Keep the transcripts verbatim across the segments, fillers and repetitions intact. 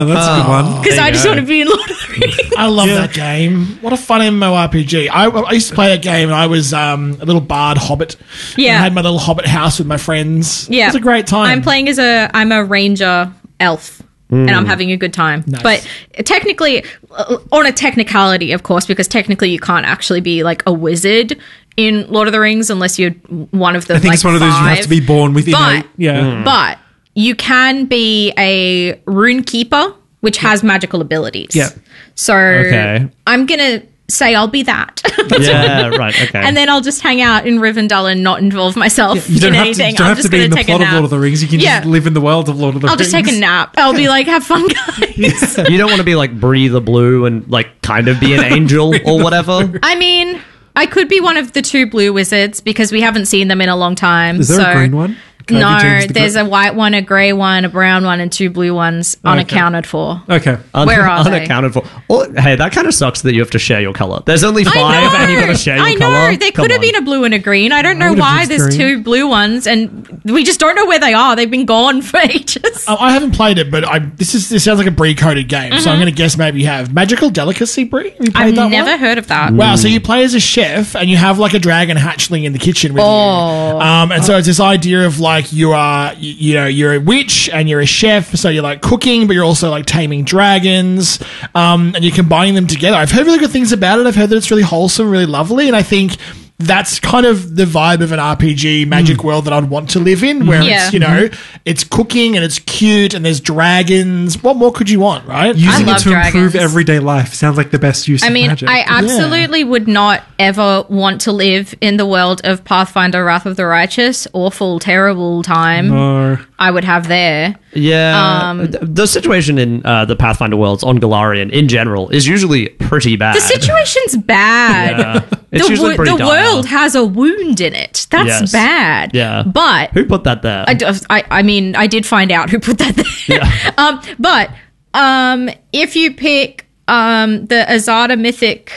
Oh, that's a good one. Because I just want to be in Lord of the Rings. I love Yeah. that game. What a fun MMORPG. I, I used to play that game and I was um, a little bard hobbit. Yeah. And I had my little hobbit house with my friends. Yeah. It was a great time. I'm playing as a, I'm a ranger elf. And I'm having a good time. Nice. But technically, uh, on a technicality, of course, because technically you can't actually be like a wizard in Lord of the Rings unless you're one of the I think like, it's one of those you have five. to be born with innate. But- Yeah. But you can be a rune keeper, which has magical abilities. Yeah. So Okay. I'm going to say I'll be that. Yeah, right. Okay. And then I'll just hang out in Rivendell and not involve myself You don't in have anything. to, you don't I'm have just to be going in to the take plot a of nap. Lord of the Rings. You can Yeah. just live in the world of Lord of the I'll Rings. just take a nap. I'll be like, have fun, guys. you don't want to be like Bree the Blue and like kind of be an angel or whatever. I mean, I could be one of the two blue wizards because we haven't seen them in a long time. Is there so a green one? Can I be No, James the there's Gre- a white one, a grey one, a brown one, and two blue ones unaccounted for. Okay. Un- Where are they? unaccounted for. Well, hey, that kind of sucks that you have to share your color. There's only five, I know. and you got to share your I know. color. There Come could have on. been a blue and a green. I don't know would've why used there's green. two blue ones, and we just don't know where they are. They've been gone for ages. Oh, I haven't played it, but I this is this sounds like a Brie coded game, so I'm going to guess maybe you have Magical Delicacy, Brie. Have you played Mm-hmm. I've that never one? heard of that. Wow, so you play as a chef and you have like a dragon hatchling in the kitchen with Oh. you. Um, and so it's this idea of like you are, you, you know, you're a witch and you're a chef, so you're like cooking, but you're also like taming dragons, um, and you're combining them together. I've heard really good things about it. I've heard that it's really wholesome, really lovely, and I think that's kind of the vibe of an R P G magic world that I'd want to live in, where Yeah. it's, you know, it's cooking and it's cute and there's dragons. What more could you want, right? Using love it to improve dragons. everyday life sounds like the best use I of mean, magic. I absolutely would not ever want to live in the world of Pathfinder Wrath of the Righteous. Awful, terrible time Or I would have there. Yeah, Um, th- the situation in uh, the Pathfinder worlds on Galarian in general is usually pretty bad. The situation's bad. Yeah. It's the usually wo- pretty the dire. world has a wound in it. That's Yes. bad. Yeah. But Who put that there? I, d- I, I mean, I did find out who put that there. Yeah. um, but um, if you pick um, the Azada Mythic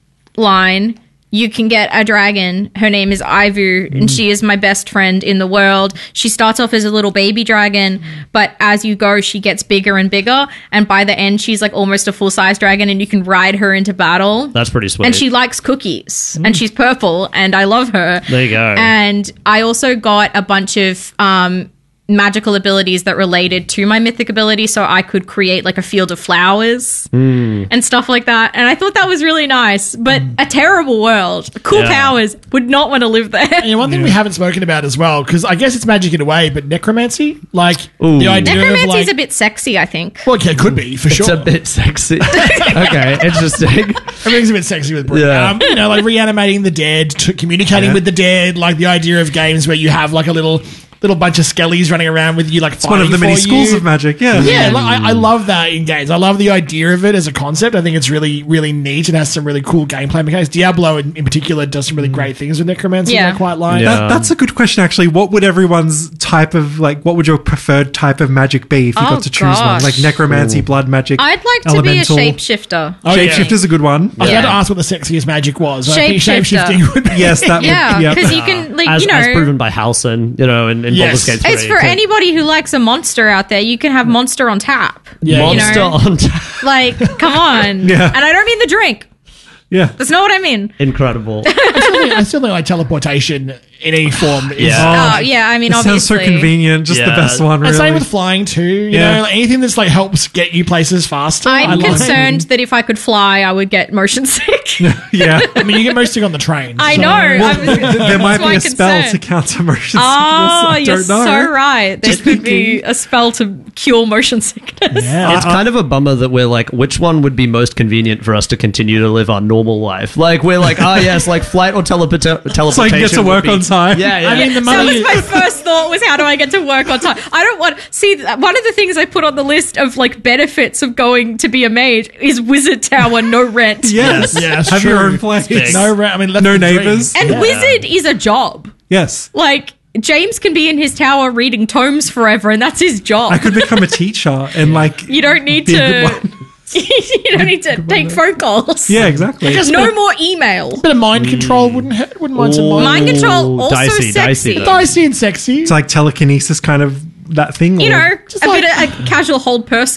line, you can get a dragon. Her name is Ivu, and she is my best friend in the world. She starts off as a little baby dragon, but as you go, she gets bigger and bigger. And by the end, she's like almost a full-size dragon, and you can ride her into battle. That's pretty sweet. And she likes cookies, and she's purple, and I love her. There you go. And I also got a bunch of um, magical abilities that related to my mythic ability, so I could create like a field of flowers Hmm. and stuff like that. And I thought that was really nice, but a terrible world. Cool Yeah. powers, would not want to live there. And one thing we haven't spoken about as well, because I guess it's magic in a way, but necromancy, like Ooh. the idea Necromancy's of like, a bit sexy, I think. well, okay, it could be for it's sure. a bit sexy. Okay, interesting. Everything's a bit sexy with Brie. Yeah. Um, you know, like reanimating the dead, t- communicating Yeah. with the dead, like the idea of games where you have like a little little bunch of skellies running around with you, like it's one of the many schools of magic. Yeah. Yeah, like, I, I love that in games. I love the idea of it as a concept. I think it's really, really neat and has some really cool gameplay mechanics. Diablo, in, in particular, does some really great things with necromancy. Yeah. I quite like. Yeah. That, that's a good question, actually. What would everyone's type of, like, what would your preferred type of magic be if you Oh, got to choose gosh. one? Like necromancy, blood magic, I'd like to elemental. be a shapeshifter. Oh, yeah. Shapeshifter's a good one. I was Yeah. about to ask what the sexiest magic was. I think Shapeshifter. shapeshifting would be. Yes, that Yeah, would. Yeah. because you can, like, as, you know... as proven by Halcyon, you know, in, in Yes. Baldur's Gate three. It's for anybody who likes a monster out there. You can have monster on tap. Yeah, you Monster know? on tap. Like, come on. Yeah. And I don't mean the drink. Yeah. That's not what I mean. Incredible. I still think, I still think like teleportation in any form is. Yeah. Oh, yeah, I mean, It sounds so obviously. convenient. Just the Yeah. best one, And really. same with flying too. You Yeah. know, like anything that's like helps get you places faster. I I'm like. concerned that if I could fly, I would get motion sick. yeah. I mean, you get most sick on the train. I so- know. I'm- Th- there might that's my be a spell concern. to counter motion Oh, sickness. I you're don't know. so right. There Just could be thinking. a spell to cure motion sickness. Yeah, It's I- kind of a bummer that we're like, which one would be most convenient for us to continue to live our normal life? Like, we're like, ah, yes, like flight or teleport- teleportation. So I can get to would work be- on time. Yeah, yeah. I mean, the That money. was my first thought was how do I get to work on time? I don't want see one of the things I put on the list of like benefits of going to be a mage is Wizard Tower, no rent. Yes. Yeah, it's Have your true. own place. big. no, ra- I mean, that's No the dream. neighbours. And Yeah. Wizard is a job. Yes. Like James can be in his tower reading tomes forever, and that's his job. I could become a teacher and, like, you don't need be a good to. one. you don't need to take phone calls. Yeah, exactly. Just No a bit, more email. bit of mind control wouldn't hurt. Wouldn't mind some Ooh. mind. Mind control also dicey, sexy. dicey, though. Dicey and sexy. It's like telekinesis kind of that thing. You or- know, a like- bit of a casual hold person.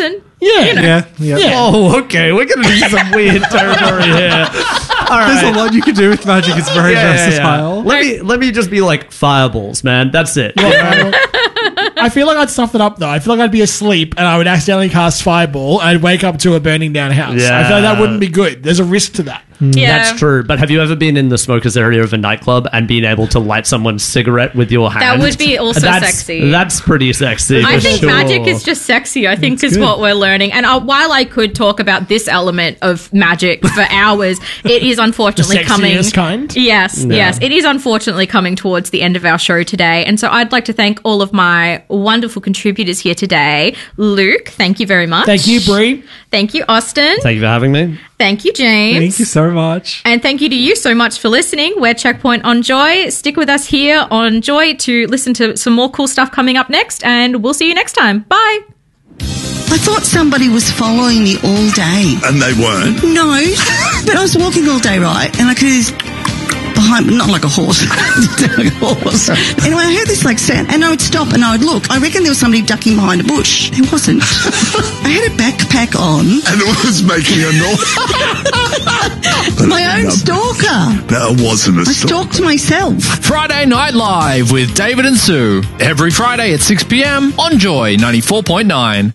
Yeah. You know. Yeah, yeah. Yeah. Oh, okay. We're going to do some weird territory here. All right. There's a lot you can do with magic. It's very Yeah, yeah, yeah. versatile. Let me let me just be like fireballs, man. That's it. Well, I feel like I'd stuff it up though. I feel like I'd be asleep and I would accidentally cast fireball and I'd wake up to a burning down house. Yeah. I feel like that wouldn't be good. There's a risk to that. Yeah. That's true. But have you ever been in the smokers area of a nightclub and been able to light someone's cigarette with your hand? That would be also that's, sexy. That's pretty sexy. I for think sure. magic is just sexy, I think, is good. what we're learning. And uh, while I could talk about this element of magic for hours, it is unfortunately The coming. sexiest kind? Yes, yes. It is unfortunately coming towards the end of our show today. And so I'd like to thank all of my wonderful contributors here today. Luke, thank you very much. Thank you, Brie. Thank you, Austin. Thank you for having me. Thank you, James. Thank you so much. And thank you to you so much for listening. We're Checkpoint on Joy. Stick with us here on Joy to listen to some more cool stuff coming up next, and we'll see you next time. Bye. I thought somebody was following me all day. And they weren't. No, but I was walking all day, right? And I could hear this behind me, not like a horse, like a horse. Anyway, I heard this like sound, and I would stop and I would look. I reckon there was somebody ducking behind a bush. There wasn't. I had a backpack on. And it was making a noise. My own stalker. That wasn't a I stalk. stalked myself. Friday Night Live with David and Sue. Every Friday at six p.m. on Joy ninety-four point nine.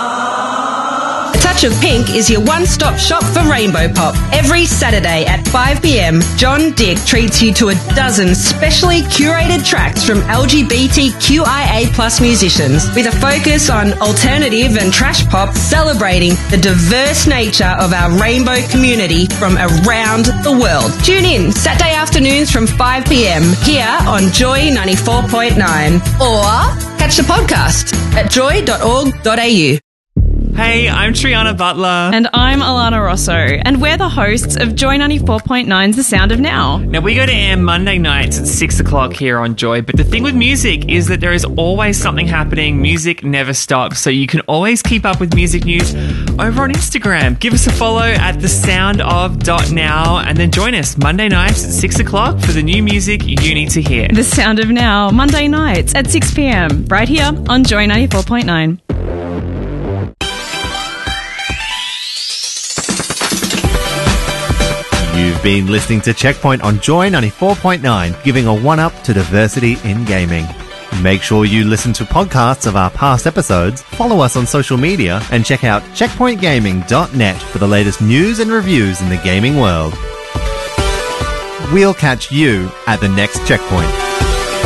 A Touch of Pink is your one-stop shop for Rainbow Pop. Every Saturday at five p.m, John Dick treats you to a dozen specially curated tracks from L G B T Q I A plus musicians with a focus on alternative and trash pop, celebrating the diverse nature of our rainbow community from around the world. Tune in Saturday afternoons from five p.m. here on Joy ninety-four point nine, or catch the podcast at joy dot org dot a u. Hey, I'm Triana Butler. And I'm Alana Rosso, and we're the hosts of Joy ninety-four point nine's The Sound of Now. Now, we go to air Monday nights at six o'clock here on Joy, but the thing with music is that there is always something happening. Music never stops, so you can always keep up with music news over on Instagram. Give us a follow at the sound of dot now, and then join us Monday nights at six o'clock for the new music you need to hear. The Sound of Now, Monday nights at six p.m, right here on Joy ninety-four point nine. You've been listening to Checkpoint on Joy ninety-four point nine, giving a one-up to diversity in gaming. Make sure you listen to podcasts of our past episodes, follow us on social media, and check out checkpoint gaming dot net for the latest news and reviews in the gaming world. We'll catch you at the next checkpoint.